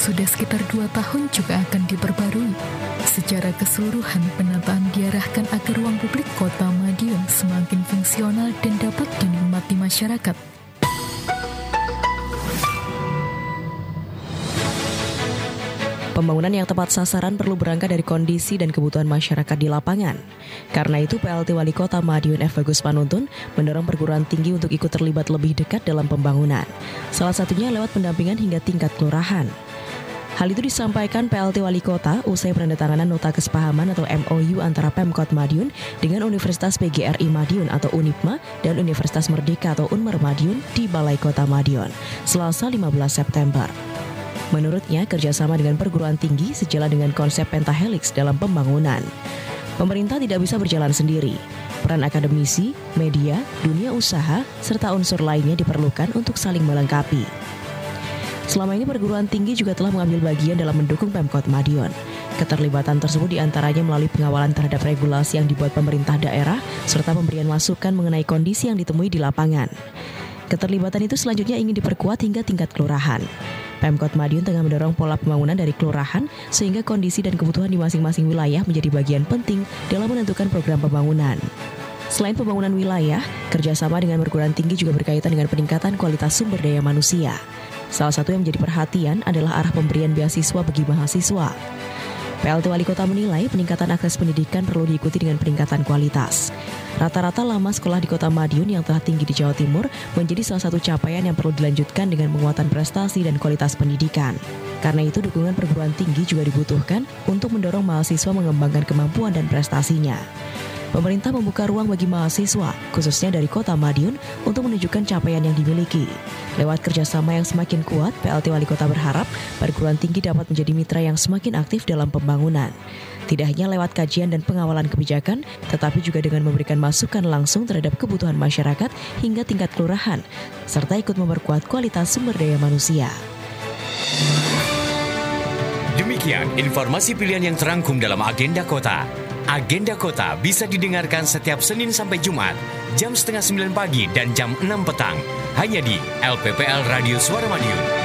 sudah sekitar 2 tahun juga akan diperbarui. Secara keseluruhan, penataan diarahkan agar ruang publik Kota Madiun semakin fungsional dan dapat dinikmati masyarakat. Pembangunan yang tepat sasaran perlu berangkat dari kondisi dan kebutuhan masyarakat di lapangan. Karena itu, PLT Wali Kota Madiun F. Bagus Panuntun mendorong perguruan tinggi untuk ikut terlibat lebih dekat dalam pembangunan. Salah satunya lewat pendampingan hingga tingkat kelurahan. Hal itu disampaikan PLT Wali Kota usai penandatanganan Nota Kesepahaman atau MOU antara Pemkot Madiun dengan Universitas PGRI Madiun atau UNIPMA dan Universitas Merdeka atau Unmer Madiun di Balai Kota Madiun, Selasa 15 September. Menurutnya, kerjasama dengan perguruan tinggi sejalan dengan konsep pentahelix dalam pembangunan. Pemerintah tidak bisa berjalan sendiri. Peran akademisi, media, dunia usaha, serta unsur lainnya diperlukan untuk saling melengkapi. Selama ini perguruan tinggi juga telah mengambil bagian dalam mendukung Pemkot Madiun. Keterlibatan tersebut diantaranya melalui pengawalan terhadap regulasi yang dibuat pemerintah daerah, serta pemberian masukan mengenai kondisi yang ditemui di lapangan. Keterlibatan itu selanjutnya ingin diperkuat hingga tingkat kelurahan. Pemkot Madiun tengah mendorong pola pembangunan dari kelurahan sehingga kondisi dan kebutuhan di masing-masing wilayah menjadi bagian penting dalam menentukan program pembangunan. Selain pembangunan wilayah, kerjasama dengan perguruan tinggi juga berkaitan dengan peningkatan kualitas sumber daya manusia. Salah satu yang menjadi perhatian adalah arah pemberian beasiswa bagi mahasiswa. PLT Wali Kota menilai peningkatan akses pendidikan perlu diikuti dengan peningkatan kualitas. Rata-rata lama sekolah di Kota Madiun yang telah tinggi di Jawa Timur menjadi salah satu capaian yang perlu dilanjutkan dengan penguatan prestasi dan kualitas pendidikan. Karena itu, dukungan perguruan tinggi juga dibutuhkan untuk mendorong mahasiswa mengembangkan kemampuan dan prestasinya. Pemerintah membuka ruang bagi mahasiswa, khususnya dari Kota Madiun, untuk menunjukkan capaian yang dimiliki. Lewat kerjasama yang semakin kuat, PLT Wali Kota berharap perguruan tinggi dapat menjadi mitra yang semakin aktif dalam pembangunan. Tidak hanya lewat kajian dan pengawalan kebijakan, tetapi juga dengan memberikan masukan langsung terhadap kebutuhan masyarakat hingga tingkat kelurahan, serta ikut memperkuat kualitas sumber daya manusia. Demikian informasi pilihan yang terangkum dalam Agenda Kota. Agenda Kota bisa didengarkan setiap Senin sampai Jumat, jam 8:30 pagi dan jam 6 petang. Hanya di LPPL Radio Suara Madiun.